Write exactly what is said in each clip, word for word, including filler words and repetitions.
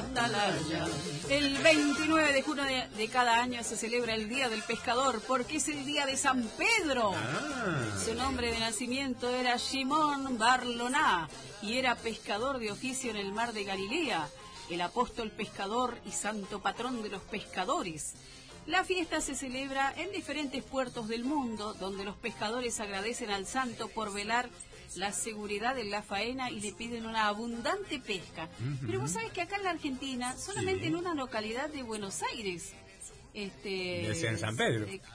atalaya. El veintinueve de junio de, de cada año se celebra el Día del Pescador porque es el día de San Pedro. Ah. Su nombre de nacimiento era Shimón Barloná y era pescador de oficio en el mar de Galilea, el apóstol pescador y santo patrón de los pescadores. La fiesta se celebra en diferentes puertos del mundo, donde los pescadores agradecen al santo por velar la seguridad en la faena y le piden una abundante pesca. Uh-huh. Pero vos sabés que acá en la Argentina, solamente sí. en una localidad de Buenos Aires, este, es en San Pedro. Eh,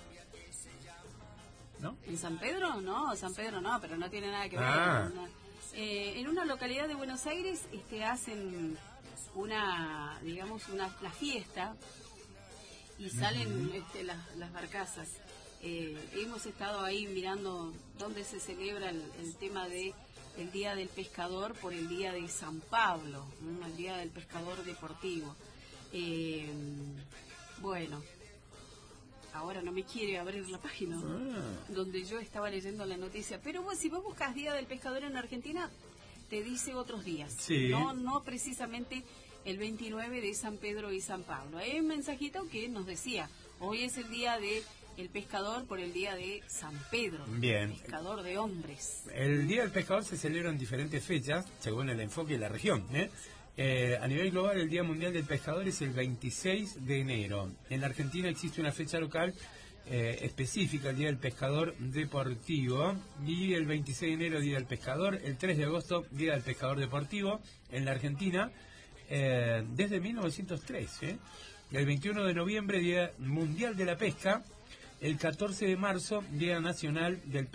¿No? ¿En San Pedro? No, San Pedro no, pero no tiene nada que ver. Ah. Una, eh, en una localidad de Buenos Aires este, hacen una, digamos, una la fiesta y salen uh-huh. este, las, las barcazas. Eh, hemos estado ahí mirando dónde se celebra el, el tema de el Día del Pescador por el Día de San Pablo, ¿no? El Día del Pescador Deportivo. Eh, bueno, ahora no me quiere abrir la página ah. donde yo estaba leyendo la noticia, pero vos, si vos buscas Día del Pescador en Argentina, te dice otros días, sí. no, no precisamente el veintinueve de San Pedro y San Pablo. Hay un mensajito que nos decía, hoy es el día de el pescador por el día de San Pedro, bien. Pescador de hombres. El Día del Pescador se celebra en diferentes fechas, según el enfoque de la región. ¿eh? Eh, a nivel global, el Día Mundial del Pescador es el veintiséis de enero. En la Argentina existe una fecha local eh, específica, el Día del Pescador Deportivo, y el veintiséis de enero, Día del Pescador, el tres de agosto, Día del Pescador Deportivo, en la Argentina, eh, desde mil novecientos tres. ¿eh? El veintiuno de noviembre, Día Mundial de la Pesca. El catorce de marzo, Día Nacional del Pescador.